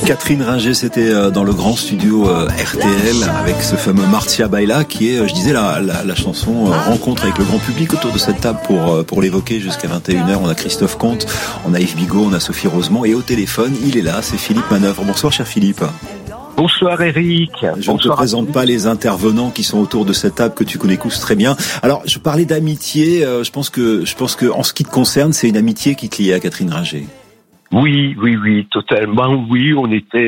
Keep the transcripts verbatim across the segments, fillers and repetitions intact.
Catherine Ringer, c'était dans le grand studio R T L avec ce fameux Marcia Baila qui est, je disais, la, la, la chanson rencontre avec le grand public autour de cette table pour, pour l'évoquer jusqu'à vingt et une heures. On a Christophe Comte, on a Yves Bigot, on a Sophie Rosemont et au téléphone, il est là, c'est Philippe Manœuvre. Bonsoir cher Philippe. Bonsoir Eric. Je ne te présente pas les intervenants qui sont autour de cette table que tu connais tous très bien. Alors, je parlais d'amitié, je pense que, je pense que en ce qui te concerne, c'est une amitié qui te liait à Catherine Ringer. Oui, oui, oui, totalement. Oui, on était,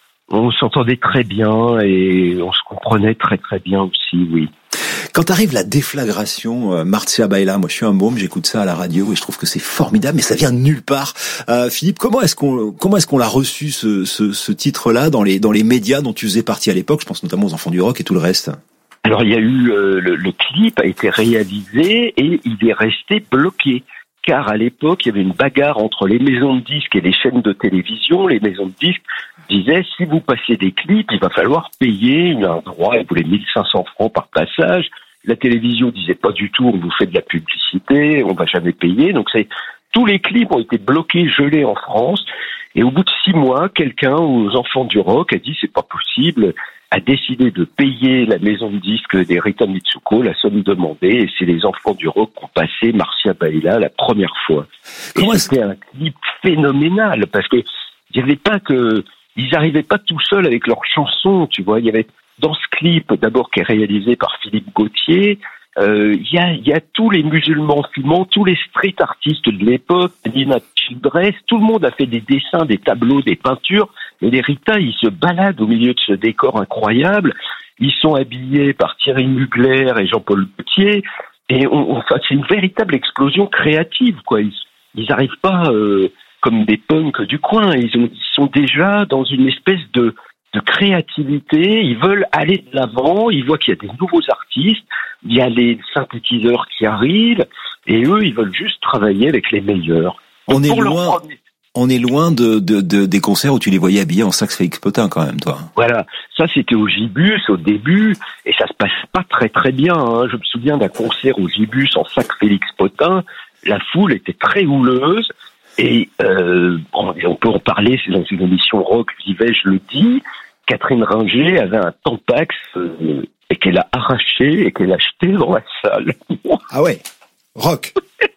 on s'entendait très bien et on se comprenait très, très bien aussi, oui. Quand arrive la déflagration, euh, Marcia Baila, moi je suis un môme, j'écoute ça à la radio et je trouve que c'est formidable, mais ça vient de nulle part. Euh, Philippe, comment est-ce qu'on, comment est-ce qu'on l'a reçu ce, ce, ce titre-là dans les, dans les médias dont tu faisais partie à l'époque? Je pense notamment aux Enfants du Rock et tout le reste. Alors il y a eu euh, le, le clip a été réalisé et il est resté bloqué. Car à l'époque, il y avait une bagarre entre les maisons de disques et les chaînes de télévision. Les maisons de disques disaient, si vous passez des clips, il va falloir payer un droit. Ils voulaient mille cinq cents francs par passage. La télévision disait pas du tout, on vous fait de la publicité, on va jamais payer. Donc c'est, tous les clips ont été bloqués, gelés en France. Et au bout de six mois, quelqu'un aux Enfants du Rock a dit, c'est pas possible, a décidé de payer la maison de disques des Rita Mitsuko, la somme demandée, et c'est les Enfants du Rock qui ont passé Marcia Baila la première fois. Et c'était un clip phénoménal, parce que il y avait pas que, ils arrivaient pas tout seuls avec leurs chansons, tu vois, il y avait, dans ce clip, d'abord, qui est réalisé par Philippe Gauthier, euh, il y a, il y a tous les musulmans fumants, tous les street artistes de l'époque, Nina Childress, tout le monde a fait des dessins, des tableaux, des peintures, mais les Rita, ils se baladent au milieu de ce décor incroyable, ils sont habillés par Thierry Mugler et Jean-Paul Gaultier, et on, on, enfin, c'est une véritable explosion créative, quoi. Ils, ils arrivent pas, euh, comme des punks du coin, ils, ont, ils sont déjà dans une espèce de, de créativité, ils veulent aller de l'avant, ils voient qu'il y a des nouveaux artistes, il y a les synthétiseurs qui arrivent, et eux, ils veulent juste travailler avec les meilleurs. On est loin, on est loin de, de, de, des concerts où tu les voyais habillés en sax Félix Potin quand même, toi. Voilà, ça c'était au Gibus au début, et ça se passe pas très très bien. Hein. Je me souviens d'un concert au Gibus en sac Félix Potin, la foule était très houleuse, et euh, on, on peut en parler, c'est dans une émission rock, Vivais-je le dis, Catherine Ringer avait un Tampax euh, et qu'elle a arraché et qu'elle a acheté dans la salle. Ah ouais, rock.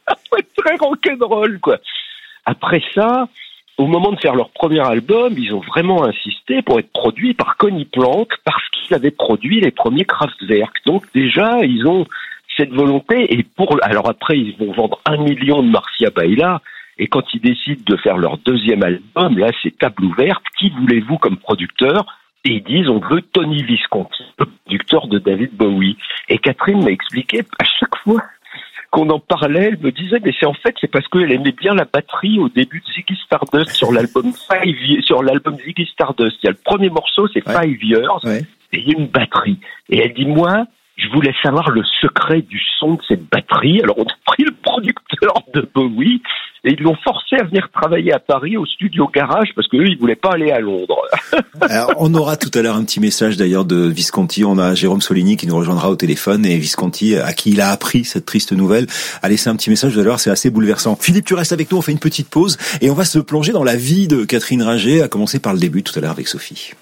Très rock'n'roll, quoi. Après ça, au moment de faire leur premier album, ils ont vraiment insisté pour être produits par Conny Planck parce qu'ils avaient produit les premiers Kraftwerk. Donc déjà, ils ont cette volonté et pour, alors après, ils vont vendre un million de Marcia Baila et quand ils décident de faire leur deuxième album, là, c'est table ouverte. Qui voulez-vous comme producteur? Et ils disent, on veut Tony Visconti, le producteur de David Bowie. Et Catherine m'a expliqué, à chaque fois qu'on en parlait, elle me disait, mais c'est en fait, c'est parce qu'elle aimait bien la batterie au début de Ziggy Stardust sur l'album Five, sur l'album Ziggy Stardust. Il y a le premier morceau, c'est ouais. Five Years, ouais. Et il y a une batterie. Et elle dit, moi, je voulais savoir le secret du son de cette batterie. Alors on a pris le producteur de Bowie et ils l'ont forcé à venir travailler à Paris au studio Garage parce qu'eux, ils voulaient pas aller à Londres. Alors, on aura tout à l'heure un petit message d'ailleurs de Visconti. On a Jérôme Soligny qui nous rejoindra au téléphone et Visconti, à qui il a appris cette triste nouvelle, a laissé un petit message tout à l'heure. C'est assez bouleversant. Philippe, tu restes avec nous. On fait une petite pause et on va se plonger dans la vie de Catherine Ringer, à commencer par le début tout à l'heure avec Sophie.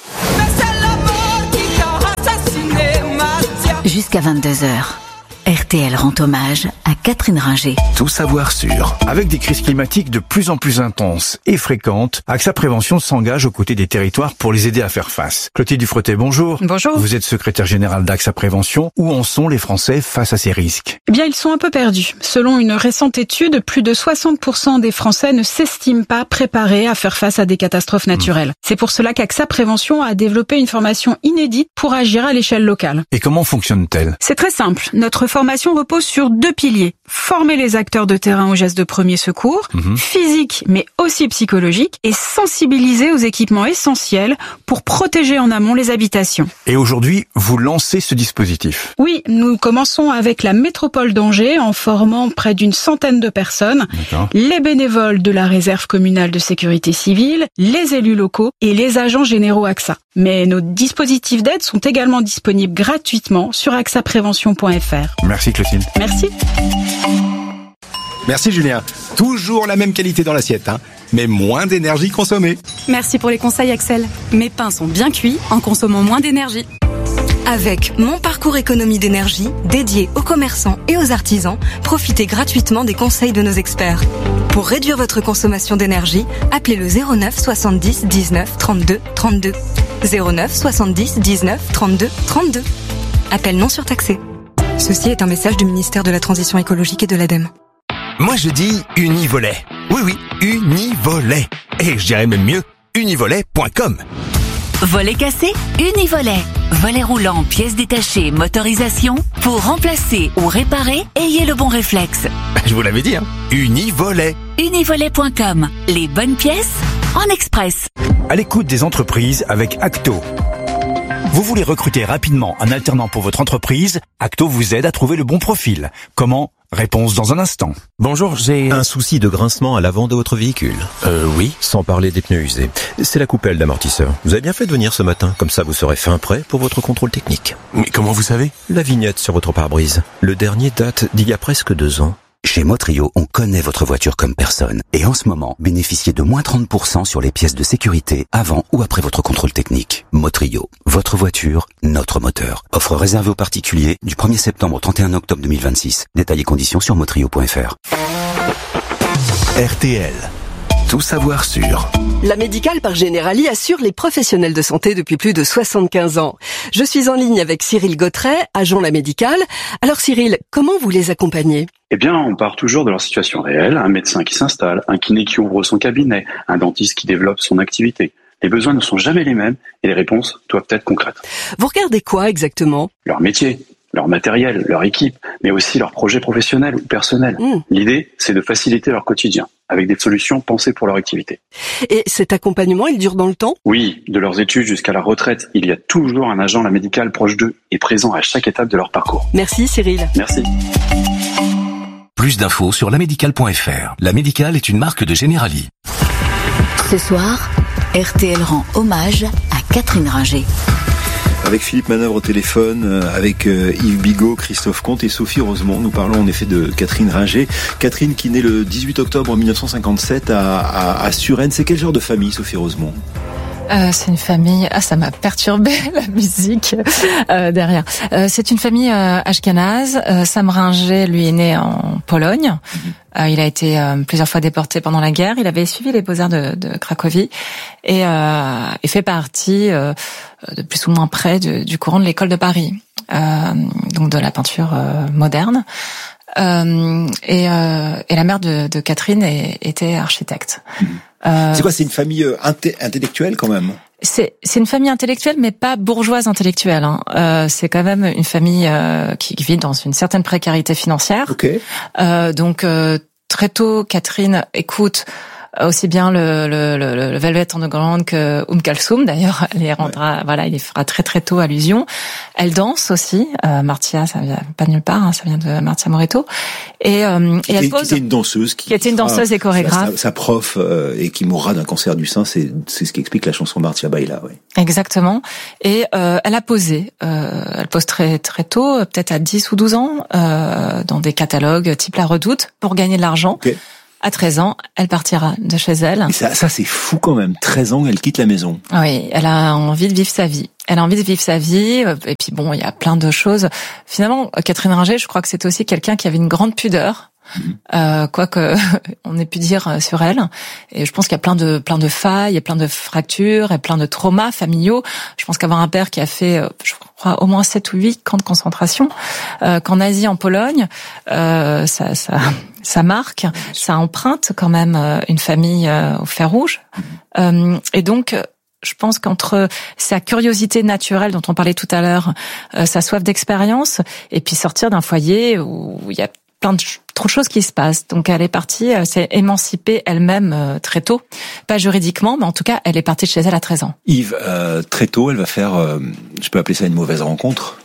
Jusqu'à vingt-deux heures. R T L rend hommage à Catherine Ringer. Tout savoir sur. Avec des crises climatiques de plus en plus intenses et fréquentes, AXA Prévention s'engage aux côtés des territoires pour les aider à faire face. Clotilde Dufretet, bonjour. Bonjour. Vous êtes secrétaire générale d'AXA Prévention. Où en sont les Français face à ces risques? Eh bien, ils sont un peu perdus. Selon une récente étude, plus de soixante pour cent des Français ne s'estiment pas préparés à faire face à des catastrophes naturelles. Mmh. C'est pour cela qu'AXA Prévention a développé une formation inédite pour agir à l'échelle locale. Et comment fonctionne-t-elle? C'est très simple. Notre formation repose sur deux piliers. Former les acteurs de terrain aux gestes de premier secours, mmh. physique mais aussi psychologique, et sensibiliser aux équipements essentiels pour protéger en amont les habitations. Et aujourd'hui, vous lancez ce dispositif? Oui, nous commençons avec la métropole d'Angers en formant près d'une centaine de personnes, D'accord. les bénévoles de la réserve communale de sécurité civile, les élus locaux et les agents généraux AXA. Mais nos dispositifs d'aide sont également disponibles gratuitement sur axa prévention point f r. Merci Clotilde. Merci. Merci Julien. Toujours la même qualité dans l'assiette, hein. mais moins d'énergie consommée. Merci pour les conseils, Axel. Mes pains sont bien cuits en consommant moins d'énergie. Avec Mon Parcours Économie d'énergie, dédié aux commerçants et aux artisans, profitez gratuitement des conseils de nos experts. Pour réduire votre consommation d'énergie, appelez le zéro neuf soixante-dix dix-neuf trente-deux trente-deux. zéro neuf soixante-dix dix-neuf trente-deux trente-deux. Appel non surtaxé. Ceci est un message du ministère de la Transition écologique et de l'ADEME. Moi je dis Univolet. Oui oui, Univolet. Et je dirais même mieux, univolet point com. Volet cassé, Univolet. Volet roulant, pièces détachées, motorisation. Pour remplacer ou réparer, ayez le bon réflexe. Je vous l'avais dit, hein. Univolet. Univolet point com. Les bonnes pièces en express. À l'écoute des entreprises avec Acto. Vous voulez recruter rapidement un alternant pour votre entreprise? Acto vous aide à trouver le bon profil. Comment? Réponse dans un instant. Bonjour, j'ai... Un souci de grincement à l'avant de votre véhicule? Euh, oui. Sans parler des pneus usés. C'est la coupelle d'amortisseur. Vous avez bien fait de venir ce matin, comme ça vous serez fin prêt pour votre contrôle technique. Mais comment vous savez? La vignette sur votre pare-brise. Le dernier date d'il y a presque deux ans. Chez Motrio, on connaît votre voiture comme personne. Et en ce moment, bénéficiez de moins trente pour cent sur les pièces de sécurité avant ou après votre contrôle technique. Motrio, votre voiture, notre moteur. Offre réservée aux particuliers du premier septembre au trente et un octobre deux mille vingt-six. Détails et conditions sur motrio point f r. R T L. Tout savoir sur. La Médicale par Generali assure les professionnels de santé depuis plus de soixante-quinze ans. Je suis en ligne avec Cyril Gautret, agent La Médicale. Alors Cyril, comment vous les accompagnez ? Eh bien, on part toujours de leur situation réelle, un médecin qui s'installe, un kiné qui ouvre son cabinet, un dentiste qui développe son activité. Les besoins ne sont jamais les mêmes et les réponses doivent être concrètes. Vous regardez quoi exactement ? Leur métier, leur matériel, leur équipe, mais aussi leur projet professionnel ou personnel. Mmh. L'idée, c'est de faciliter leur quotidien, avec des solutions pensées pour leur activité. Et cet accompagnement, il dure dans le temps ? Oui, de leurs études jusqu'à la retraite, il y a toujours un agent La Médicale proche d'eux et présent à chaque étape de leur parcours. Merci Cyril. Merci. Plus d'infos sur la médicale point f r. La Médicale est une marque de Generali. Ce soir, R T L rend hommage à Catherine Ringer. Avec Philippe Manœuvre au téléphone, avec Yves Bigot, Christophe Comte et Sophie Rosemont. Nous parlons en effet de Catherine Ringer. Catherine qui naît le dix-huit octobre mille neuf cent cinquante-sept à, à, à Suresnes. C'est quel genre de famille, Sophie Rosemont ? Euh, c'est une famille... Ah, ça m'a perturbé, la musique euh, derrière. Euh, c'est une famille euh, ashkénaze. Euh, Sam Ringer, lui, est né en Pologne. Mm-hmm. Euh, il a été euh, plusieurs fois déporté pendant la guerre. Il avait suivi les beaux-arts de, de Cracovie et, euh, et fait partie euh, de plus ou moins près de, du courant de l'école de Paris, euh, donc de la peinture euh, moderne. Euh, et, euh, et la mère de, de Catherine est, était architecte. Mmh. Euh, c'est quoi, c'est une famille inté- intellectuelle quand même ? C'est, c'est une famille intellectuelle, mais pas bourgeoise intellectuelle. Hein. Euh, c'est quand même une famille euh, qui vit dans une certaine précarité financière. Okay. Euh, donc euh, très tôt, Catherine écoute aussi bien le, le, le, le Velvet Underground que Oum Kalsoum. D'ailleurs, elle y rendra, ouais. voilà, il y fera très très tôt allusion. Elle danse aussi. Euh, Martia, ça vient pas de nulle part, hein, ça vient de Martia Moreto. Et, euh, et, et elle pose. Qui était une danseuse, qui, qui était une danseuse et chorégraphe. Sa, sa prof euh, et qui mourra d'un cancer du sein, c'est c'est ce qui explique la chanson Martia Baila, oui. Exactement. Et euh, elle a posé. Euh, elle pose très très tôt, peut-être à dix ou douze ans, euh, dans des catalogues type La Redoute pour gagner de l'argent. Okay. À treize ans, elle partira de chez elle. Et ça, ça c'est fou quand même. treize ans, elle quitte la maison. Oui, elle a envie de vivre sa vie. Elle a envie de vivre sa vie. Et puis bon, il y a plein de choses. Finalement, Catherine Ringer, je crois que c'était aussi quelqu'un qui avait une grande pudeur. Mmh. Euh, quoi que on ait pu dire sur elle. Et je pense qu'il y a plein de plein de failles, et plein de fractures, et plein de traumas familiaux. Je pense qu'avoir un père qui a fait, je crois, au moins sept ou huit camps de concentration, euh, qu'en Asie, en Pologne, euh, ça, ça, ça marque, ça emprunte quand même une famille euh, au fer rouge. Mmh. Euh, et donc, je pense qu'entre sa curiosité naturelle dont on parlait tout à l'heure, euh, sa soif d'expérience, et puis sortir d'un foyer où il y a plein de trop de choses qui se passent. Donc elle est partie, elle s'est émancipée elle-même euh, très tôt. Pas juridiquement, mais en tout cas, elle est partie de chez elle à treize ans. Yves, euh, très tôt, elle va faire, euh, je peux appeler ça une mauvaise rencontre.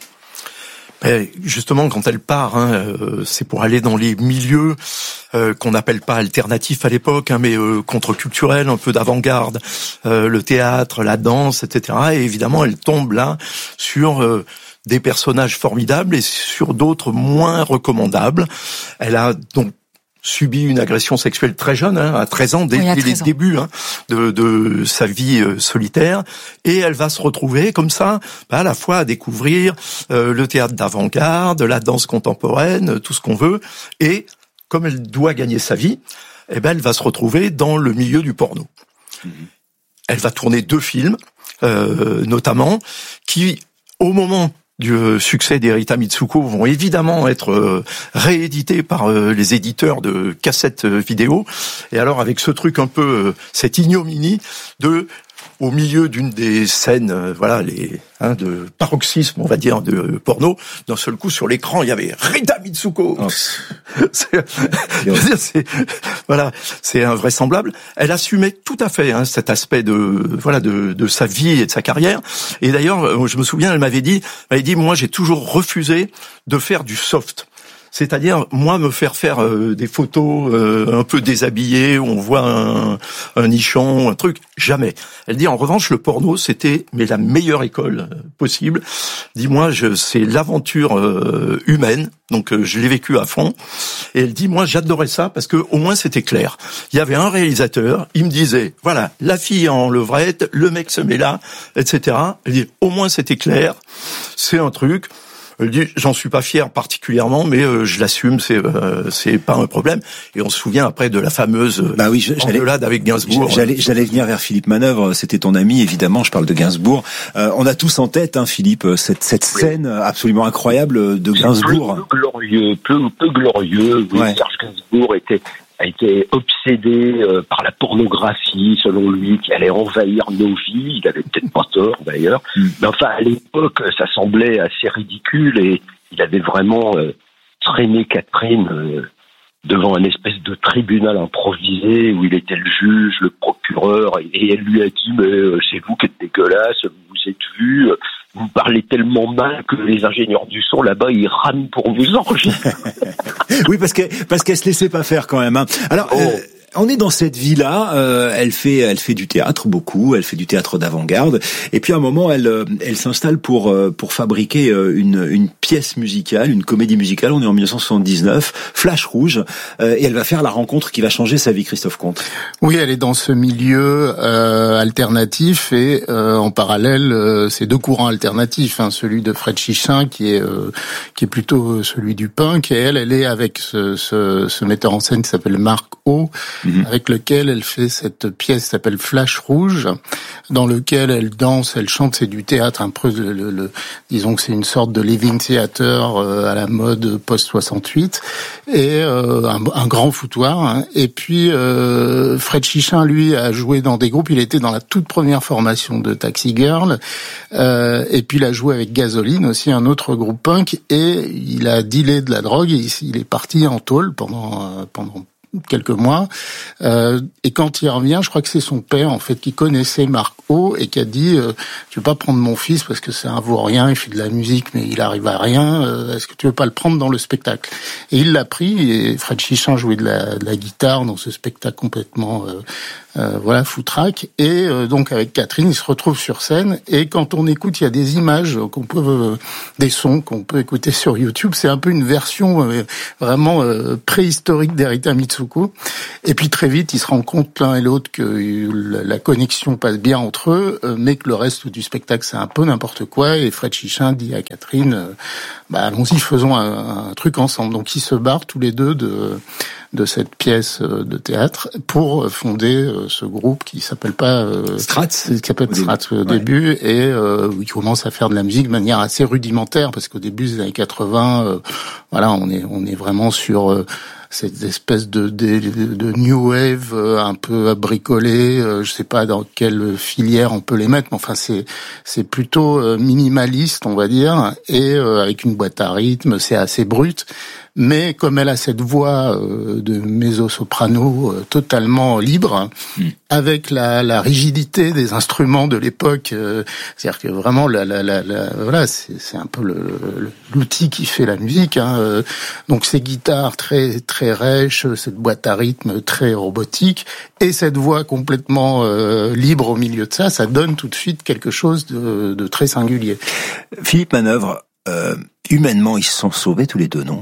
Mais justement, quand elle part, hein, euh, c'est pour aller dans les milieux euh, qu'on n'appelle pas alternatifs à l'époque, hein, mais euh, contre-culturels, un peu d'avant-garde, euh, le théâtre, la danse, et cetera. Et évidemment, elle tombe là sur euh, des personnages formidables et sur d'autres moins recommandables. Elle a donc subit une agression sexuelle très jeune, hein, à treize ans, dès, oui, dès les débuts hein, de, de sa vie euh, solitaire, et elle va se retrouver comme ça, bah, à la fois à découvrir euh, le théâtre d'avant-garde, la danse contemporaine, tout ce qu'on veut, et comme elle doit gagner sa vie, eh ben elle va se retrouver dans le milieu du porno. Mmh. Elle va tourner deux films, euh, notamment, qui, au moment du succès d'Erita Mitsuko, vont évidemment être euh, réédités par euh, les éditeurs de cassettes euh, vidéo. Et alors avec ce truc un peu, euh, cette ignominie de, au milieu d'une des scènes, euh, voilà, les hein, de paroxysme, on va dire, de euh, porno, d'un seul coup sur l'écran, il y avait Rita Mitsuko. Oh. c'est, je veux dire, c'est, voilà, c'est invraisemblable. Elle assumait tout à fait hein, cet aspect de, voilà, de, de sa vie et de sa carrière. Et d'ailleurs, je me souviens, elle m'avait dit, elle m'avait dit, moi, j'ai toujours refusé de faire du soft. C'est-à-dire, moi, me faire faire euh, des photos euh, un peu déshabillées, où on voit un, un nichon, un truc, jamais. Elle dit, en revanche, le porno, c'était mais la meilleure école euh, possible. Dis-moi, je, c'est l'aventure euh, humaine, donc euh, je l'ai vécu à fond. Et elle dit, moi, j'adorais ça parce que au moins c'était clair. Il y avait un réalisateur, il me disait, voilà, la fille en levrette, le mec se met là, et cetera. Elle dit, au moins c'était clair, c'est un truc. Elle dit, j'en suis pas fier particulièrement, mais euh, je l'assume, c'est euh, c'est pas un problème. Et on se souvient après de la fameuse bah oui, engueulade avec Gainsbourg. J'allais, j'allais venir vers Philippe Manœuvre, c'était ton ami, évidemment, je parle de Gainsbourg. Euh, on a tous en tête, hein, Philippe, cette, cette scène oui. absolument incroyable de Gainsbourg. Peu, peu glorieux, peu, peu glorieux. Oui, ouais. Serge Gainsbourg était... a été obsédé euh, par la pornographie, selon lui, qui allait envahir nos vies. Il avait peut-être pas tort, d'ailleurs. Mm. Mais enfin, à l'époque, ça semblait assez ridicule et il avait vraiment euh, traîné Catherine euh, devant un espèce de tribunal improvisé où il était le juge, le procureur, et, et elle lui a dit « Mais euh, c'est vous qui êtes dégueulasse, vous vous êtes vu, euh, vous parlez tellement mal que les ingénieurs du son là-bas, ils rament pour vous enregistrer. » Oui, parce qu'elle, parce qu'elle se laissait pas faire quand même. Hein. Alors, oh. euh, on est dans cette vie-là. Euh, elle fait, elle fait du théâtre beaucoup. Elle fait du théâtre d'avant-garde. Et puis à un moment, elle, elle s'installe pour pour fabriquer une une pièce musicale, une comédie musicale. On est en dix-neuf cent soixante-dix-neuf, Flash Rouge, euh, et elle va faire la rencontre qui va changer sa vie. Christophe Comte. Oui, elle est dans ce milieu euh, alternatif et euh, en parallèle, euh, c'est deux courants alternatifs. Hein, celui de Fred Chichin qui est euh, qui est plutôt celui du punk, et elle, elle est avec ce ce, ce metteur en scène qui s'appelle Marc O. Mmh. Avec lequel elle fait cette pièce qui s'appelle Flash Rouge, dans lequel elle danse, elle chante, c'est du théâtre un peu, le, le, le, disons que c'est une sorte de living theater euh, à la mode post soixante-huit, et euh, un, un grand foutoir. Hein. Et puis euh, Fred Chichin, lui, a joué dans des groupes. Il était dans la toute première formation de Taxi Girl, euh, et puis il a joué avec Gasoline, aussi un autre groupe punk, et il a dealé de la drogue. Et il, il est parti en tôle pendant euh, pendant quelques mois, euh, et quand il revient, je crois que c'est son père en fait qui connaissait Marc O et qui a dit euh, tu veux pas prendre mon fils parce que c'est un vaurien, il fait de la musique mais il arrive à rien, euh, est-ce que tu veux pas le prendre dans le spectacle? Et il l'a pris, et Fred Chichin jouait de la, de la guitare dans ce spectacle complètement euh, euh, voilà foutraque, et euh, donc avec Catherine il se retrouve sur scène, et quand on écoute, il y a des images qu'on peut euh, des sons qu'on peut écouter sur YouTube, c'est un peu une version euh, vraiment euh, préhistorique d'Erita Mitsuko. Et puis très vite, ils se rendent compte l'un et l'autre que la connexion passe bien entre eux, mais que le reste du spectacle c'est un peu n'importe quoi. Et Fred Chichin dit à Catherine, bah allons-y, faisons un, un truc ensemble. Donc ils se barrent tous les deux de de cette pièce de théâtre pour fonder ce groupe qui s'appelle pas euh, Strats, qui s'appelle Strats au début, ouais. Et euh, ils commencent à faire de la musique de manière assez rudimentaire parce qu'au début des années quatre-vingts, euh, voilà, on est on est vraiment sur euh, cette espèce de, de, de new wave un peu bricolé, je sais pas dans quelle filière on peut les mettre, mais enfin c'est c'est plutôt minimaliste, on va dire, et avec une boîte à rythme, c'est assez brut. Mais comme elle a cette voix euh, de mezzo-soprano euh, totalement libre, mmh. avec la, la rigidité des instruments de l'époque, euh, c'est-à-dire que vraiment, la, la, la, la, voilà, c'est, c'est un peu le, le, l'outil qui fait la musique. Hein, euh, donc ces guitares très très rêches, cette boîte à rythme très robotique, et cette voix complètement euh, libre au milieu de ça, ça donne tout de suite quelque chose de, de très singulier. Philippe Manœuvre, euh, humainement, ils se sont sauvés tous les deux, non ?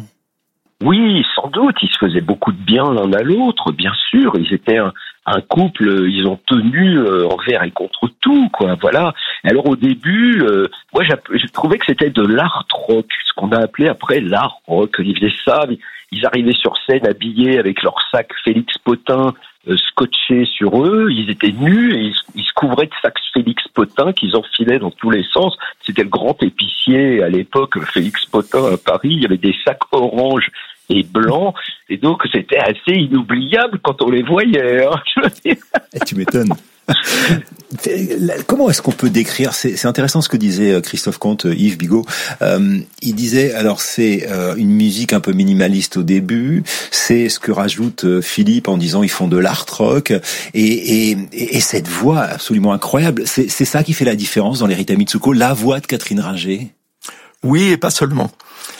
Oui, sans doute, ils se faisaient beaucoup de bien l'un à l'autre, bien sûr. Ils étaient un, un couple, ils ont tenu euh, envers et contre tout, quoi. Voilà. Alors au début, euh, moi j'ai trouvé que c'était de l'art rock, ce qu'on a appelé après l'art rock. Ils faisaient ça, ils arrivaient sur scène habillés avec leur sac Félix Potin euh, scotché sur eux. Ils étaient nus et ils, ils se couvraient de sacs Félix Potin qu'ils enfilaient dans tous les sens. C'était le grand épicier à l'époque, Félix Potin à Paris. Il y avait des sacs orange et blanc, et donc c'était assez inoubliable quand on les voyait. Hein. Tu m'étonnes. Comment est-ce qu'on peut décrire, c'est, c'est intéressant ce que disait Christophe Comte, Yves Bigot. Euh, il disait, alors c'est euh, une musique un peu minimaliste au début, c'est ce que rajoute Philippe en disant ils font de l'art rock, et, et, et cette voix absolument incroyable, c'est, c'est ça qui fait la différence dans les Rita Mitsuko, la voix de Catherine Ringer. Oui, et pas seulement.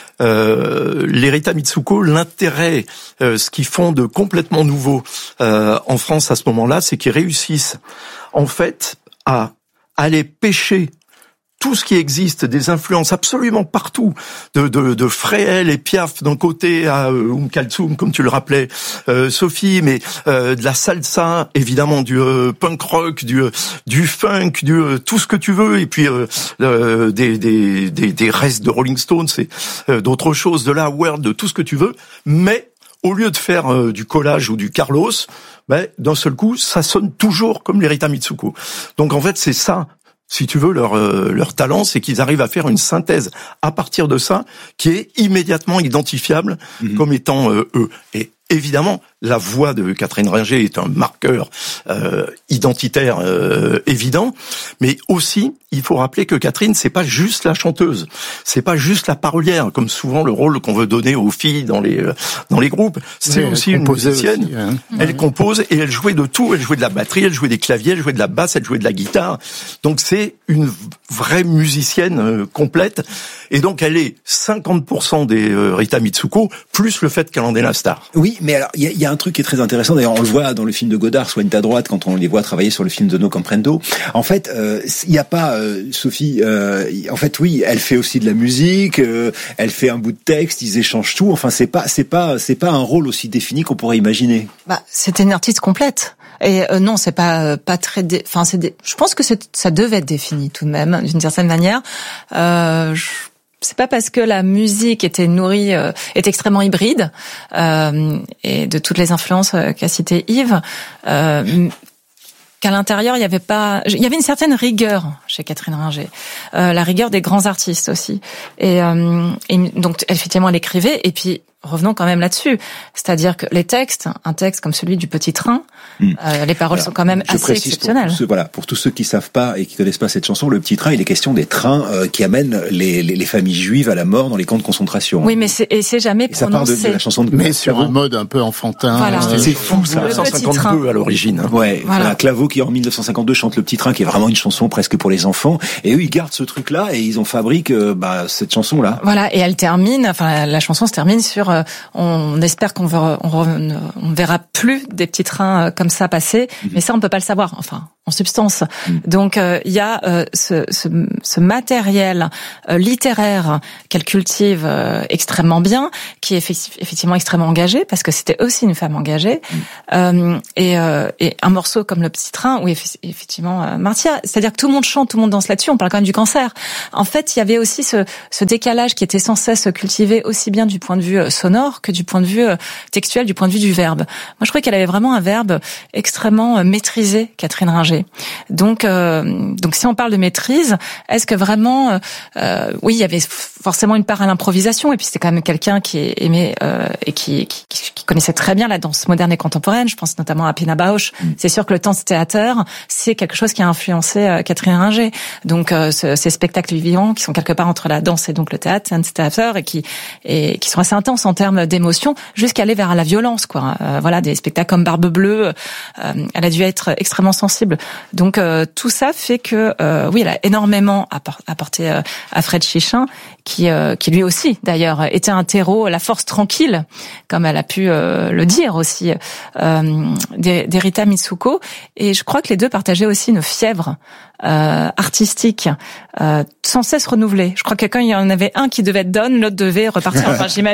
Euh, les Rita Mitsuko, l'intérêt, euh, ce qu'ils font de complètement nouveau euh, en France à ce moment-là, c'est qu'ils réussissent en fait à aller pêcher tout ce qui existe, des influences absolument partout, de, de, de Fréhel et Piaf d'un côté à euh, Um Kalsum, comme tu le rappelais, euh, Sophie, mais euh, de la salsa, évidemment, du euh, punk rock, du euh, du funk, du euh, tout ce que tu veux, et puis euh, euh, des, des des des restes de Rolling Stones, et euh, d'autres choses, de la world, de tout ce que tu veux, mais au lieu de faire euh, du collage ou du Carlos, ben d'un seul coup, ça sonne toujours comme les Rita Mitsuko. Donc en fait, c'est ça. Si tu veux, leur euh, leur talent, c'est qu'ils arrivent à faire une synthèse à partir de ça qui est immédiatement identifiable mmh. comme étant euh, eux. Et évidemment, la voix de Catherine Ringer est un marqueur euh, identitaire euh, évident, mais aussi, il faut rappeler que Catherine, c'est pas juste la chanteuse, c'est pas juste la parolière, comme souvent le rôle qu'on veut donner aux filles dans les euh, dans les groupes. C'est oui, aussi une musicienne. Aussi, hein. Elle ouais. compose et elle jouait de tout. Elle jouait de la batterie, elle jouait des claviers, elle jouait de la basse, elle jouait de la guitare. Donc c'est une vraie musicienne euh, complète. Et donc elle est cinquante pour cent des euh, Rita Mitsuko, plus le fait qu'elle en est la star. Oui, mais alors il y a, y a un truc qui est très intéressant. D'ailleurs, on le voit dans le film de Godard, Soigne ta droite, quand on les voit travailler sur le film de No Comprendo. En fait, il euh, n'y a pas euh, Sophie. Euh, en fait, oui, elle fait aussi de la musique. Euh, elle fait un bout de texte. Ils échangent tout. Enfin, c'est pas, c'est pas, c'est pas un rôle aussi défini qu'on pourrait imaginer. Bah, c'était une artiste complète. Et euh, non, c'est pas euh, pas très. Dé... Enfin, c'est. Dé... Je pense que c'est, ça devait être défini tout de même, d'une certaine manière. Euh, je... C'est pas parce que la musique était nourrie, euh, est extrêmement hybride, euh, et de toutes les influences euh, qu'a cité Yves, euh, qu'à l'intérieur il y avait pas, il y avait une certaine rigueur chez Catherine Ringer, euh, la rigueur des grands artistes aussi. Et, euh, et donc effectivement elle écrivait, et puis revenons quand même là-dessus, c'est-à-dire que les textes, un texte comme celui du Petit Train, mmh. euh, les paroles Alors, sont quand même assez exceptionnelles. Pour ceux, voilà, pour tous ceux qui savent pas et qui connaissent pas cette chanson, le Petit Train, il est question des trains euh, qui amènent les, les, les familles juives à la mort dans les camps de concentration. Oui, mais c'est, et c'est jamais et prononcé. Ça part de, de la chanson de mais sur un mode un peu enfantin. Voilà. C'est, c'est fou, ça. dix-neuf cent cinquante-deux à l'origine. Ouais. Voilà. Voilà. Claveau qui en dix-neuf cent cinquante-deux chante le Petit Train, qui est vraiment une chanson presque pour les enfants. Et eux, ils gardent ce truc-là et ils en fabriquent euh, bah, cette chanson-là. Voilà. Et elle termine. Enfin, la chanson se termine sur. Euh, on On espère qu'on verra, on, on verra plus des petits trains comme ça passer, mmh. mais ça on peut pas le savoir. Enfin, en substance. Mmh. Donc il euh, y a euh, ce, ce, ce matériel euh, littéraire qu'elle cultive euh, extrêmement bien, qui est effectivement extrêmement engagé, parce que c'était aussi une femme engagée. Mmh. Euh, et, euh, et un morceau comme Le Petit Train, où effectivement euh, Martia, c'est-à-dire que tout le monde chante, tout le monde danse là-dessus. On parle quand même du cancer. En fait, il y avait aussi ce, ce décalage qui était sans cesse cultivé, aussi bien du point de vue sonore que du point de vue textuel, du point de vue du verbe. Moi, je crois qu'elle avait vraiment un verbe extrêmement maîtrisé, Catherine Ringer. Donc, euh, donc, si on parle de maîtrise, est-ce que vraiment, euh, oui, il y avait forcément une part à l'improvisation, et puis c'était quand même quelqu'un qui aimait euh, et qui, qui, qui connaissait très bien la danse moderne et contemporaine. Je pense notamment à Pina Bausch. Mm. C'est sûr que le Tanztheater, c'est quelque chose qui a influencé euh, Catherine Ringer. Donc, euh, ce, ces spectacles vivants qui sont quelque part entre la danse et donc le théâtre, Tanztheater, et qui et qui sont assez intenses en termes d'émotion, jusqu'à aller vers la violence, quoi. Euh, voilà, des spectacles comme Barbe Bleue. Euh, elle a dû être extrêmement sensible. Donc euh, tout ça fait que euh, oui, elle a énormément apporté euh, à Fred Chichin, qui euh, qui lui aussi d'ailleurs était un terreau, la force tranquille, comme elle a pu euh, le dire aussi, euh, d'Rita Mitsuko. Et je crois que les deux partageaient aussi une fièvre euh, artistique euh, sans cesse renouvelée. Je crois que quand il y en avait un qui devait être down, l'autre devait repartir. Enfin, j'imagine que tout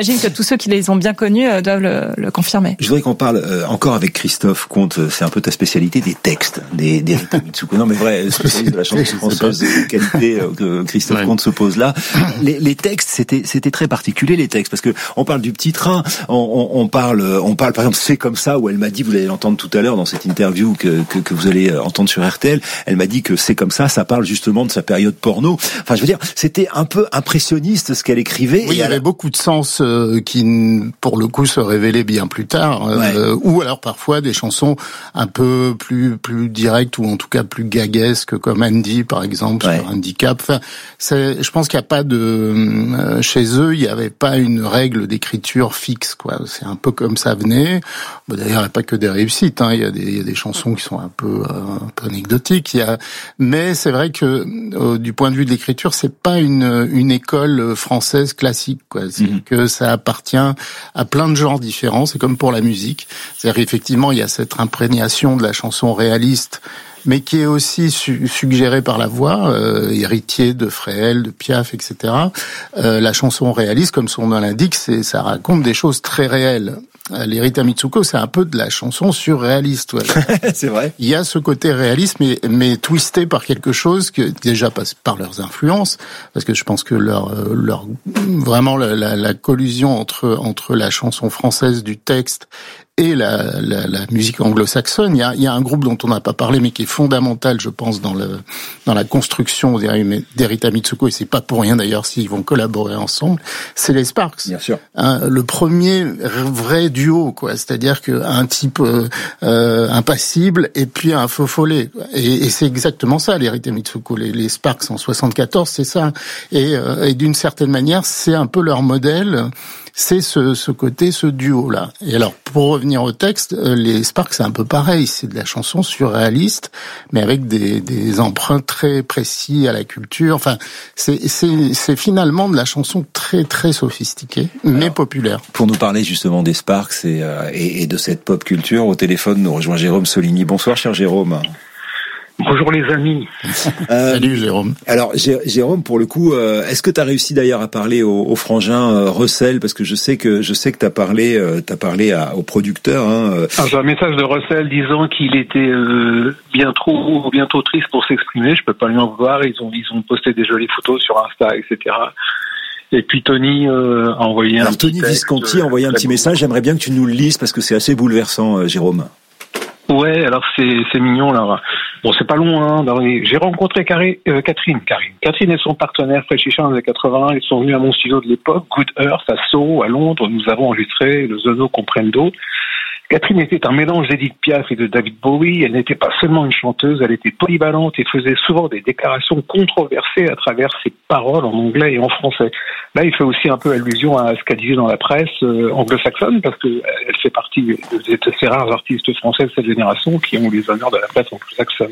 ceux qui les ont bien connus euh, doivent le, le confirmer. Je voudrais qu'on parle euh, encore avec Christophe Comte, c'est un peu ta spécialité, des textes, des, des Rita Mitsuko. Non mais vrai, spécialiste de la chanson française de qualité euh, que Christophe ouais. Comte se pose là. Les, les textes, c'était c'était très particulier les textes, parce que on parle du petit train, on, on, on parle on parle par exemple C'est comme ça, où elle m'a dit, vous allez l'entendre tout à l'heure dans cette interview que, que, que vous allez entendre sur R T L, elle m'a dit que C'est comme ça, ça parle justement de sa période porno. Enfin je veux dire, c'était un peu impressionniste ce qu'elle écrivait. Oui, il y avait beaucoup de sens euh, qui, pour le coup, se révélaient bien plus tard, euh, ouais. ou alors parfois des chansons un peu plus plus directes ou en tout cas plus gaguesques, comme Andy par exemple, ouais. sur Handicap. Enfin, c'est, je pense qu'il n'y a pas de euh, chez eux, il n'y avait pas une règle d'écriture fixe, quoi. C'est un peu comme ça venait. Bon, d'ailleurs, il n'y a pas que des réussites. Hein. Il y a des il y a des chansons qui sont un peu euh, un peu anecdotiques. Il y a, mais c'est vrai que euh, du point de vue de l'écriture, c'est pas une une école française classique, quoi. C'est mmh. que ça appartient à plein de genres différents. C'est comme pour la musique. C'est-à-dire effectivement, il y a cette imprégnation de la chanson réaliste, mais qui est aussi su- suggérée par la voix, euh, héritier de Fréhel, de Piaf, et cetera. Euh, la chanson réaliste, comme son nom l'indique, c'est ça raconte des choses très réelles. Les Rita Mitsuko, c'est un peu de la chanson surréaliste. Ouais. C'est vrai. Il y a ce côté réaliste, mais, mais twisté par quelque chose que déjà passe par leurs influences, parce que je pense que leur, leur vraiment la, la, la collusion entre entre la chanson française du texte et la, la, la musique anglo-saxonne. Il y a, il y a un groupe dont on n'a pas parlé, mais qui est fondamental, je pense, dans le dans la construction des Rita Mitsuko, et c'est pas pour rien d'ailleurs s'ils vont collaborer ensemble. C'est les Sparks. Bien sûr. Hein, le premier vrai duo, quoi. C'est-à-dire que un type euh, euh, impassible et puis un faux follet. Et, et c'est exactement ça, les Rita Mitsuko. Les, les Sparks en soixante-quatorze, c'est ça. Et, euh, et d'une certaine manière, c'est un peu leur modèle. C'est ce, ce côté, ce duo-là. Et alors, pour revenir au texte, les Sparks, c'est un peu pareil. C'est de la chanson surréaliste, mais avec des, des emprunts très précis à la culture. Enfin, c'est, c'est, c'est finalement de la chanson très, très sophistiquée, mais alors, populaire. Pour nous parler justement des Sparks et, euh, et, et de cette pop culture, au téléphone, nous rejoint Jérôme Soligny. Bonsoir, cher Jérôme. Bonjour les amis. Euh, Salut Jérôme. Alors Jérôme, pour le coup, euh, est-ce que tu as réussi d'ailleurs à parler au, au frangin euh, Russell, parce que je sais que je sais que t'as parlé euh, t'as parlé à, au producteur. Hein, euh. Alors, j'ai un message de Russell disant qu'il était euh, bien trop bien trop triste pour s'exprimer. Je peux pas lui en vouloir. Ils ont ils ont posté des jolies photos sur Insta, et cetera. Et puis Tony euh, a envoyé Alors, un Tony petit Visconti a envoyé un petit message. J'aimerais bien que tu nous le lises parce que c'est assez bouleversant, euh, Jérôme. Ouais, alors c'est c'est mignon là. Bon, c'est pas loin. Hein, j'ai rencontré Carré, euh, Catherine, Karine. Catherine et son partenaire Fred Chichin dans les années quatre-vingts. Ils sont venus à mon studio de l'époque, Good Earth, à Soho, à Londres. Nous avons enregistré le Zono Comprendo. Catherine était un mélange d'Edith Piaf et de David Bowie. Elle n'était pas seulement une chanteuse, elle était polyvalente et faisait souvent des déclarations controversées à travers ses paroles en anglais et en français. Là, il fait aussi un peu allusion à ce qu'elle disait dans la presse euh, anglo-saxonne, parce que elle fait partie de, de ces rares artistes français de cette génération qui ont les honneurs de la presse anglo-saxonne.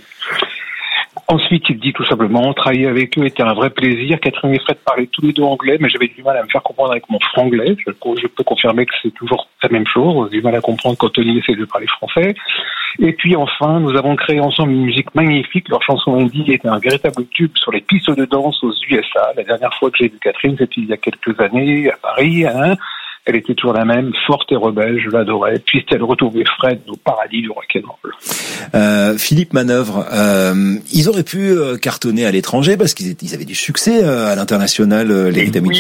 Ensuite, il dit tout simplement, travailler avec eux était un vrai plaisir. Catherine et Fred parlaient tous les deux anglais, mais j'avais du mal à me faire comprendre avec mon franglais. Je, je peux confirmer que c'est toujours la même chose. J'ai du mal à comprendre quand Tony essaie de parler français. Et puis enfin, nous avons créé ensemble une musique magnifique. Leur chanson Indie était un véritable tube sur les pistes de danse aux U S A. La dernière fois que j'ai vu Catherine, c'était il y a quelques années à Paris, hein. Elle était toujours la même, forte et rebelle, je l'adorais. Puisse-t-elle retrouver Fred au paradis du rock'n'roll. Euh, Philippe Manœuvre, euh, ils auraient pu euh, cartonner à l'étranger parce qu'ils ils avaient du succès euh, à l'international, euh, les Rita Mitsuko.